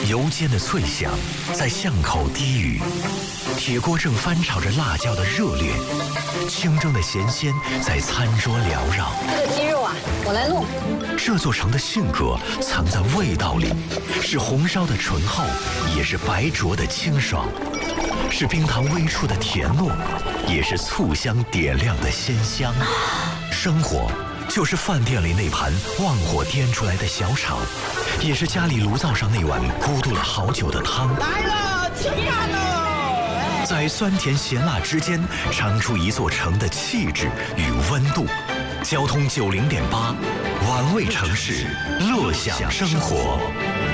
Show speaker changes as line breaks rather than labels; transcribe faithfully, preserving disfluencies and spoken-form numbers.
油煎的脆响在巷口低语，铁锅正翻炒着辣椒的热烈，清蒸的咸鲜在餐桌缭绕。
这个鸡肉啊，我来弄。
这座城的性格藏在味道里，是红烧的醇厚，也是白灼的清爽，是冰糖微出的甜糯，也是醋香点亮的鲜香。生活就是饭店里那盘旺火颠出来的小炒，也是家里炉灶上那碗咕嘟了好久的汤。
来了，吃饭喽！
在酸甜咸辣之间，尝出一座城的气质与温度。交通九零点八，玩味城市，乐享生活。